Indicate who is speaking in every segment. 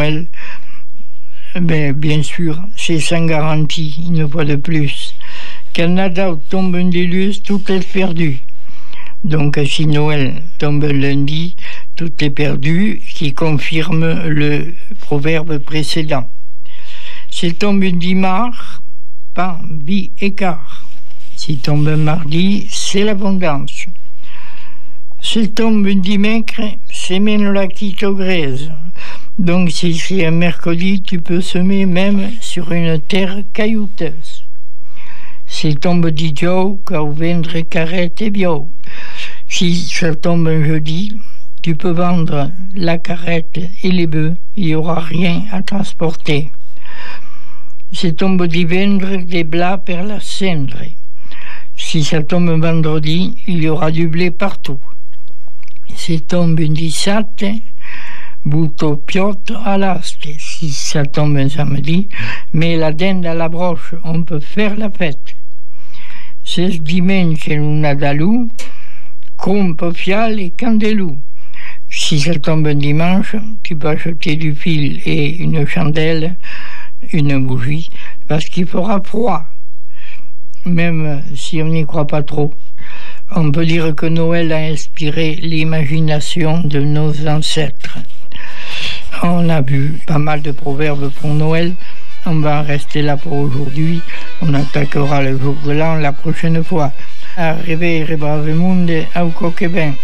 Speaker 1: Noël, bien sûr, c'est sans garantie, une fois de plus. Canada tombe un déluge, tout est perdu. Donc si Noël tombe lundi, tout est perdu, qui confirme le proverbe précédent. S'il tombe dimanche, pas vie écart. S'il tombe mardi, c'est l'abondance. S'il tombe dimanche, c'est même la petite graise. Donc si c'est un mercredi, tu peux semer même sur une terre caillouteuse. S'il tombe dimanche, quand vendre carrette et bio. Si ça tombe un jeudi, tu peux vendre la carrette et les bœufs, il n'y aura rien à transporter. Si tombe dimanche, des blats per la cendre. Si ça tombe vendredi, il y aura du blé partout. Si tombe un dissate, butto piotto all'aste. Si ça tombe un samedi, mets la dinde à la broche, on peut faire la fête. Si dimanche un Nadalou, compe fiale et candelou. Si ça tombe un dimanche, tu peux acheter du fil et une chandelle, une bougie, parce qu'il fera froid. Même si on n'y croit pas trop. On peut dire que Noël a inspiré l'imagination de nos ancêtres. On a vu pas mal de proverbes pour Noël. On va en rester là pour aujourd'hui. On attaquera le jour de l'an la prochaine fois. Arrivederci brave monde, au coquebin.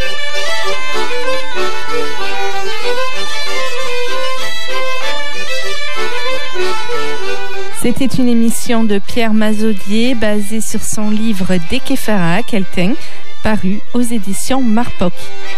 Speaker 2: C'était une émission de Pierre Mazaudier basée sur son livre Dekefara Kelten, paru aux éditions Marpoc.